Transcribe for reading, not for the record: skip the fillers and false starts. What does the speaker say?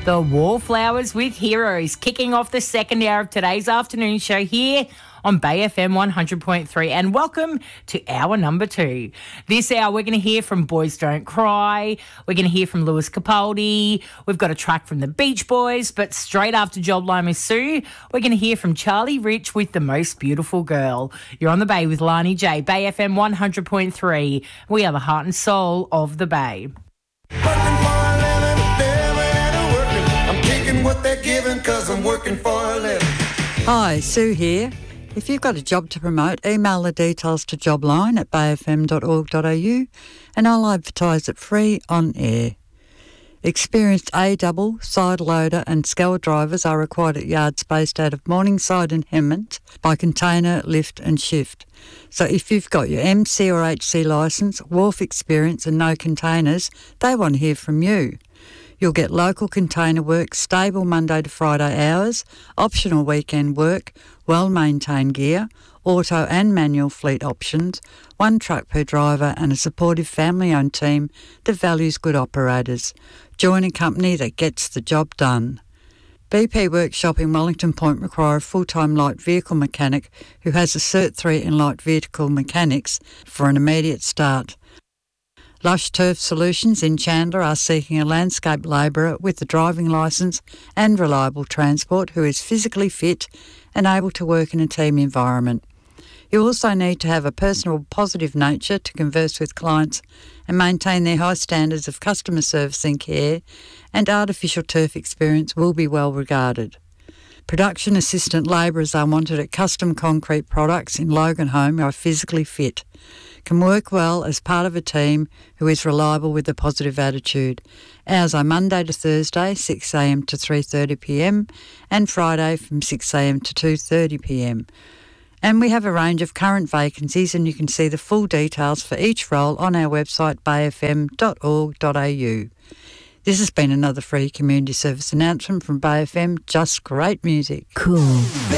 The Wallflowers with Heroes, kicking off the second hour of today's afternoon show here on Bay FM 100.3. And welcome to hour number 2. This hour, we're going to hear from Boys Don't Cry. We're going to hear from Lewis Capaldi. We've got a track from the Beach Boys. But straight after Jobline with Sue, we're going to hear from Charlie Rich with The Most Beautiful Girl. You're on the Bay with Lani J, Bay FM 100.3. We are the heart and soul of the Bay. What they're giving, 'cause I'm working for a living. Hi, Sue here. If you've got a job to promote, email the details to jobline at bayfm.org.au and I'll advertise it free on air. Experienced A-double, side loader and scour drivers are required at yards based out of Morningside and Hemmant by container, lift and shift. So if you've got your MC or HC licence, wharf experience and no containers, they want to hear from you. You'll get local container work, stable Monday to Friday hours, optional weekend work, well-maintained gear, auto and manual fleet options, one truck per driver and a supportive family-owned team that values good operators. Join a company that gets the job done. BP Workshop in Wellington Point require a full-time light vehicle mechanic who has a Cert 3 in light vehicle mechanics for an immediate start. Lush Turf Solutions in Chandler are seeking a landscape labourer with a driving licence and reliable transport who is physically fit and able to work in a team environment. You also need to have a personal, positive nature to converse with clients and maintain their high standards of customer service and care, and artificial turf experience will be well regarded. Production assistant labourers are wanted at Custom Concrete Products in Loganholme who are physically fit, can work well as part of a team who is reliable with a positive attitude. Hours are Monday to Thursday, 6am to 3:30pm, and Friday from 6am to 2:30pm. And we have a range of current vacancies, and you can see the full details for each role on our website bayfm.org.au. This has been another free community service announcement from Bay FM. Just great music. Cool.